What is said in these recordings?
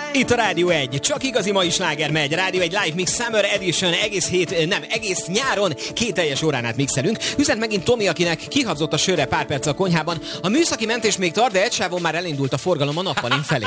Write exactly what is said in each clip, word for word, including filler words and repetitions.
Itt a Rádió egy, csak igazi mai sláger megy. Rádió egy Live Mix Summer Edition, egész hét, nem, egész nyáron két teljes órán át mixelünk. Üzent megint Tomi, akinek kihabzott a sörre pár perc a konyhában. A műszaki mentés még tart, de egy sávon már elindult a forgalom a nappalin felé.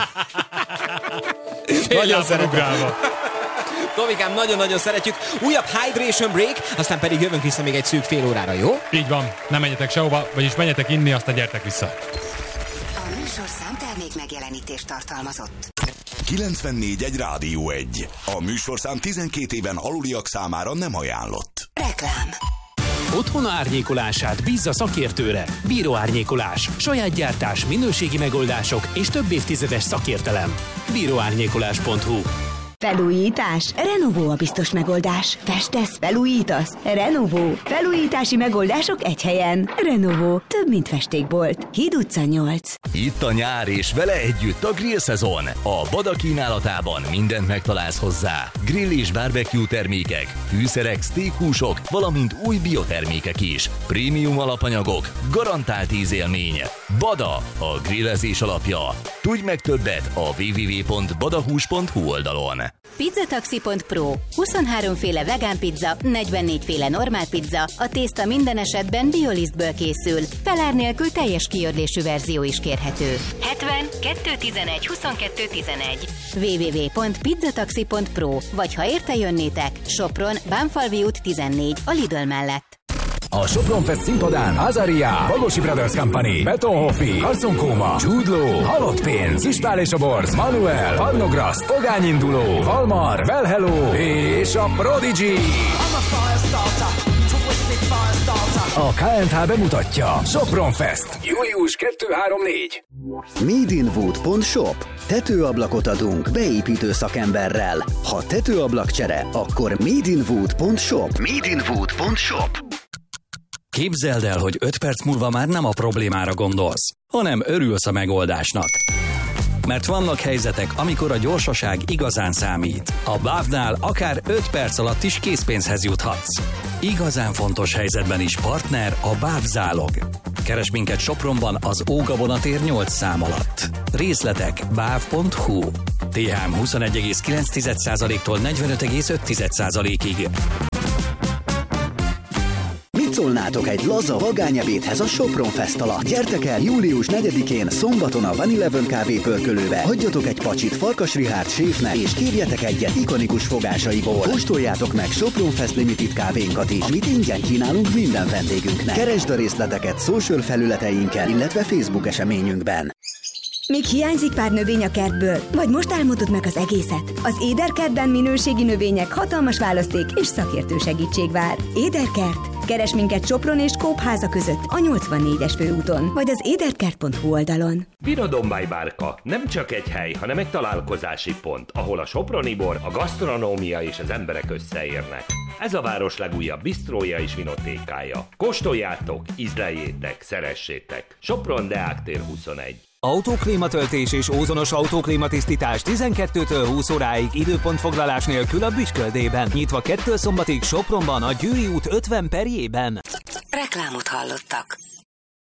Nagyon szeretem. Tomikám, nagyon-nagyon szeretjük. Újabb Hydration Break, aztán pedig jövünk vissza még egy szűk fél órára, jó? Így van, nem menjetek sehova, vagyis menjetek inni, aztán gyertek vissza. A műsorszám termék megjelenítést tartalmazott. kilencvennégy egy Rádió egy. A műsorszám tizenkét éven aluliak számára nem ajánlott. Reklám. Otthon árnyékolását bízza szakértőre. Bíró Árnyékolás. Saját gyártás, minőségi megoldások és több évtizedes szakértelem. bíró árnyékolás pont hu. Felújítás? Renovó a biztos megoldás. Festesz, felújítasz? Renovó. Felújítási megoldások egy helyen. Renovó. Több, mint festékbolt. Híd utca nyolc. Itt a nyár és vele együtt a grill szezon. A Bada kínálatában mindent megtalálsz hozzá. Grill és barbecue termékek, fűszerek, steakhúsok, valamint új biotermékek is. Prémium alapanyagok, garantált ízélmény. Bada, a grillezés alapja. Tudj meg többet a double-u double-u double-u pont badahús pont hu oldalon. Pizzataxi pont pro. huszonhárom féle vegán pizza, negyvennégy féle normál pizza, a tészta minden esetben biolisztből készül. Felár nélkül teljes kiörlésű verzió is kérhető. hetven kettő tizenegy huszonkettő tizenegy. double-u double-u double-u pont pizzataxi pont pro. Vagy ha érte jönnétek, Sopron, Bánfalvi út tizennégy, a Lidl mellett. A Sopron Fest színpadán Azaria, Bagosi Brothers Company, Betonhoffi, Carson Koma, Jude Law, Halott Pénz, Ispál és a Borz, Manuel, Varnograst, Pogányinduló, Valmar, Well Hello és a Prodigy. A ká en há bemutatja Sopron Fest. július kettő-három-négy. made in wood pont shop. Tetőablakot adunk beépítő szakemberrel. Ha tetőablakcsere, akkor made in wood pont shop. made in wood pont shop. Képzeld el, hogy öt perc múlva már nem a problémára gondolsz, hanem örülsz a megoldásnak. Mert vannak helyzetek, amikor a gyorsaság igazán számít. A bé á vé-nál akár öt perc alatt is készpénzhez juthatsz. Igazán fontos helyzetben is partner a bé á vé Zálog. Keresd minket Sopronban az Ógabonatér nyolc szám alatt. Részletek bé á vé pont hu. té há em huszonegy egész kilenc százaléktól negyvenöt egész öt százalékig. Mit szólnátok egy laza vagányebédhez a Sopron Fest alatt? Gyertek el július negyedikén szombaton a Van Eleven kávépörkölőbe. Hagyjatok egy pacsit Farkas Richárd séfnek, és kérjetek egyet ikonikus fogásaiból. Kóstoljátok meg Sopron Fest Limited kávénkat is, amit ingyen kínálunk minden vendégünknek. Keresd a részleteket social felületeinken, illetve Facebook eseményünkben. Még hiányzik pár növény a kertből? Vagy most álmodod meg az egészet? Az Éderkertben minőségi növények, hatalmas választék és szakértő segítség vár. Éderkert. Keres minket Sopron és Kópháza között a nyolcvannégyes főúton, vagy az éderkert pont hu oldalon. Birodonbály bárka nem csak egy hely, hanem egy találkozási pont, ahol a soproni bor, a gasztronómia és az emberek összeérnek. Ez a város legújabb bistrója és vinotékája. Kóstoljátok, ízleljétek, szeressétek. Sopron Deák tér huszonegy. Autóklímatöltés és ózonos autóklímatisztítás tizenkettőtől húsz óráig időpontfoglalás nélkül a Bücsköldében. Nyitva kettő szombatig Sopronban a Győri út ötven perjében. Reklámot hallottak.